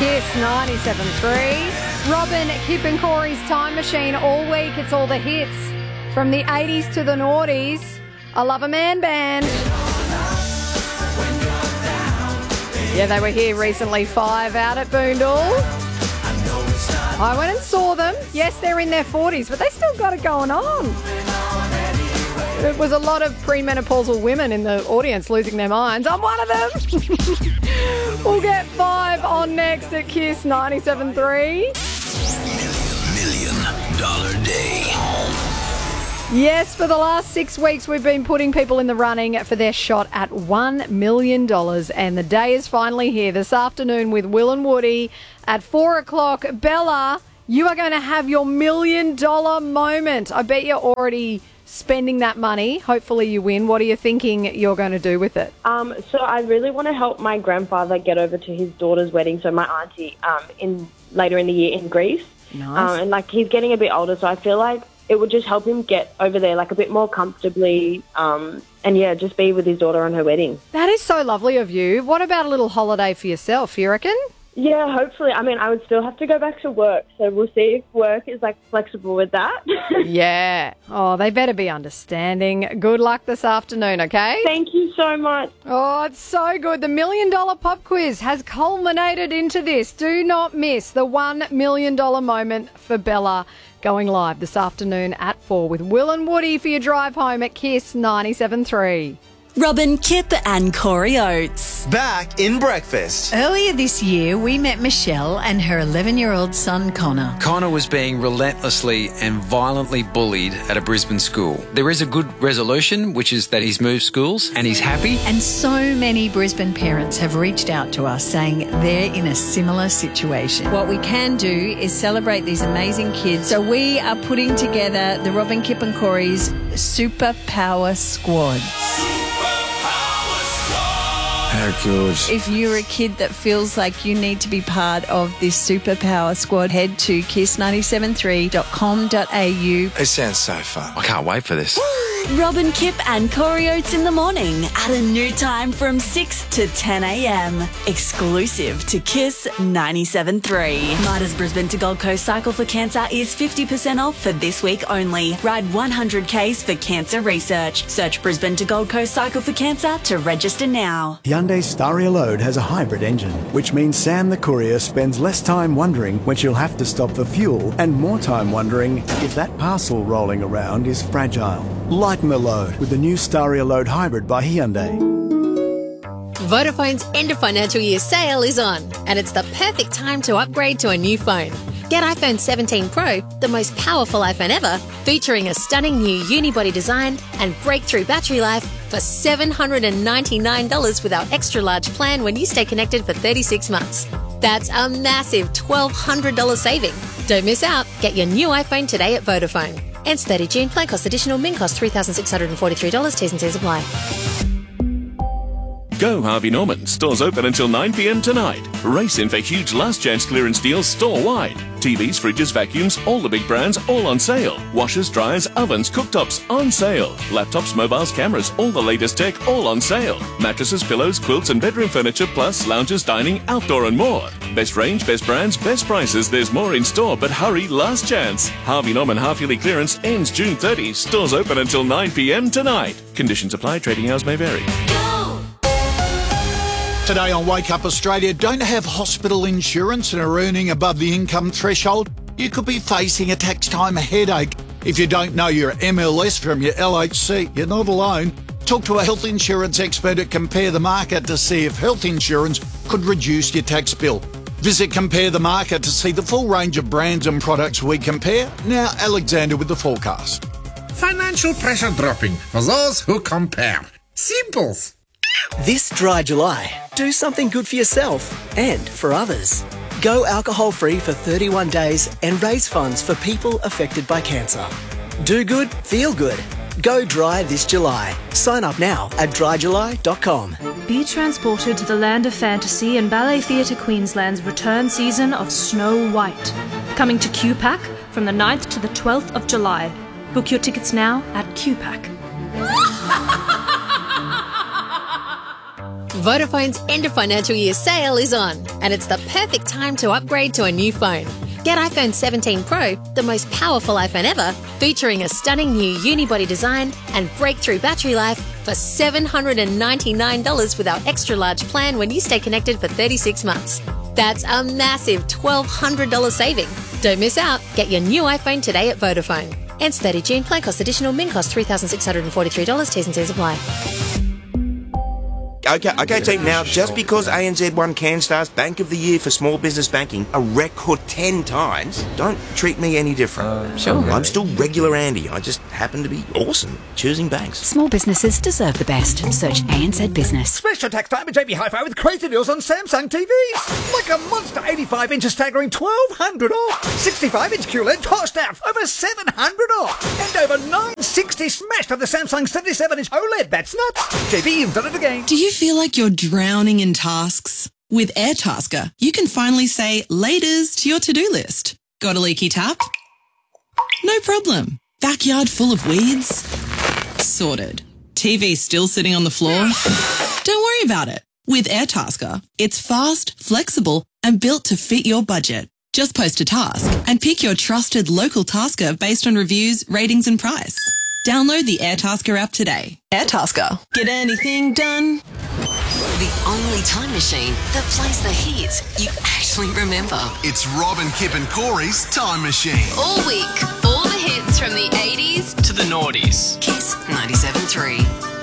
Kiss 97.3. Robin, Kip and Corey's Time Machine all week. It's all the hits from the 80s to the noughties. I Love a Man Band. Yeah, they were here recently, 5 out at Boondall. I went and saw them. Yes, they're in their 40s, but they still got it going on. There was a lot of premenopausal women in the audience losing their minds. I'm one of them. We'll get 5 on next at Kiss 97.3. $1 million day. Yes, for the last 6 weeks we've been putting people in the running for their shot at $1 million, and the day is finally here this afternoon with Will and Woody at 4 o'clock. Bella, you are going to have your $1 million moment. I bet you're already spending that money. Hopefully you win. What are you thinking you're going to do with it? So I really want to help my grandfather get over to his daughter's wedding, so my auntie, later in the year in Greece. Nice. And he's getting a bit older, so I feel like it would just help him get over there a bit more comfortably, just be with his daughter on her wedding. That is so lovely of you. What about a little holiday for yourself, you reckon? Yeah, hopefully. I mean, I would still have to go back to work, so we'll see if work is flexible with that. Yeah. Oh, they better be understanding. Good luck this afternoon, okay? Thank you so much. Oh, it's so good. The $1 million pop quiz has culminated into this. Do not miss the $1 million moment for Bella, going live this afternoon at 4 with Will and Woody for your drive home at Kiss 97.3. Robin, Kip and Corey Oates. Back in breakfast. Earlier this year, we met Michelle and her 11-year-old son, Connor. Connor was being relentlessly and violently bullied at a Brisbane school. There is a good resolution, which is that he's moved schools and he's happy. And so many Brisbane parents have reached out to us saying they're in a similar situation. What we can do is celebrate these amazing kids. So we are putting together the Robin, Kip and Corey's Superpower Squads. How good. If you're a kid that feels like you need to be part of this Superpower Squad, head to kiss973.com.au. It sounds so fun. I can't wait for this. Robin, Kip and Corey Oates in the morning at a new time from 6 to 10 a.m. Exclusive to Kiss 97.3. Midas Brisbane to Gold Coast Cycle for Cancer is 50% off for this week only. Ride 100 Ks for cancer research. Search Brisbane to Gold Coast Cycle for Cancer to register now. Hyundai's Staria Load has a hybrid engine, which means Sam the courier spends less time wondering when she'll have to stop for fuel and more time wondering if that parcel rolling around is fragile. Lighten the load with the new Staria Load Hybrid by Hyundai. Vodafone's end of financial year sale is on, and it's the perfect time to upgrade to a new phone. Get iPhone 17 Pro, the most powerful iPhone ever, featuring a stunning new unibody design and breakthrough battery life for $799 with our extra large plan when you stay connected for 36 months. That's a massive $1,200 saving. Don't miss out. Get your new iPhone today at Vodafone. Ends 30 June. Plan cost additional. Min cost $3,643. T's and C's apply. Go Harvey Norman. Stores open until 9 p.m. tonight. Race in for huge last chance clearance deals store-wide. TVs, fridges, vacuums, all the big brands, all on sale. Washers, dryers, ovens, cooktops, on sale. Laptops, mobiles, cameras, all the latest tech, all on sale. Mattresses, pillows, quilts and bedroom furniture, plus lounges, dining, outdoor and more. Best range, best brands, best prices. There's more in store, but hurry, last chance. Harvey Norman half-yearly clearance ends June 30. Stores open until 9 p.m. tonight. Conditions apply. Trading hours may vary. Today on Wake Up Australia, don't have hospital insurance and are earning above the income threshold? You could be facing a tax time headache. If you don't know your MLS from your LHC, you're not alone. Talk to a health insurance expert at Compare the Market to see if health insurance could reduce your tax bill. Visit Compare the Market to see the full range of brands and products we compare. Now, Alexander with the forecast. Financial pressure dropping for those who compare. Simples. This dry July, do something good for yourself and for others. Go alcohol-free for 31 days and raise funds for people affected by cancer. Do good, feel good. Go dry this July. Sign up now at dryjuly.com. Be transported to the land of fantasy in Ballet Theatre Queensland's return season of Snow White. Coming to QPAC from the 9th to the 12th of July. Book your tickets now at QPAC. Vodafone's end of financial year sale is on, and it's the perfect time to upgrade to a new phone. Get iPhone 17 Pro, the most powerful iPhone ever, featuring a stunning new unibody design and breakthrough battery life for $799 with our extra large plan when you stay connected for 36 months. That's a massive $1,200 saving. Don't miss out. Get your new iPhone today at Vodafone. Ends 30 June. Plan cost additional. Min cost $3,643. T's and C's apply. Okay, team. Now, just because ANZ won CanStar's Bank of the Year for small business banking a record 10 times, don't treat me any different. Sure. I'm still regular Andy. I just happen to be awesome choosing banks. Small businesses deserve the best. Search ANZ Business. Special tax time at JB Hi-Fi with crazy deals on Samsung TVs. Like a monster 85-inch staggering $1,200 off. 65-inch QLED tossed out over $700 off. And over $960 smashed of the Samsung 77-inch OLED. That's nuts. JB, you've done it again. Do you feel like you're drowning in tasks? With AirTasker, you can finally say laters to your to-do list. Got a leaky tap? No problem. Backyard full of weeds? Sorted. TV still sitting on the floor? Don't worry about it. With AirTasker, it's fast, flexible, and built to fit your budget. Just post a task and pick your trusted local tasker based on reviews, ratings, and price. Download the AirTasker app today. AirTasker. Get anything done. The only time machine that plays the hits you actually remember. It's Robin, Kip and Corey's Time Machine. All week, all the hits from the 80s to the noughties. Kiss 97.3.